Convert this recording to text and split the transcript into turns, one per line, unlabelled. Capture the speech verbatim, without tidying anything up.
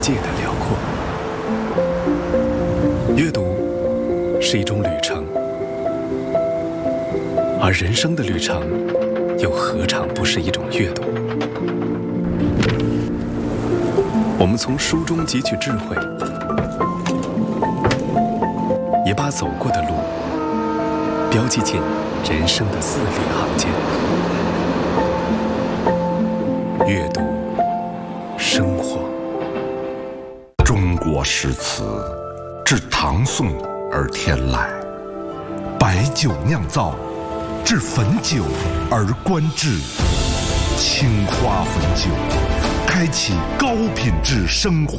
界的辽阔。阅读是一种旅程，而人生的旅程又何尝不是一种阅读？我们从书中汲取智慧，也把走过的路标记进人生的字里行间。阅读生活。
中国诗词自唐宋而天来，白酒酿造，至汾酒而观之。青花汾酒，开启高品质生活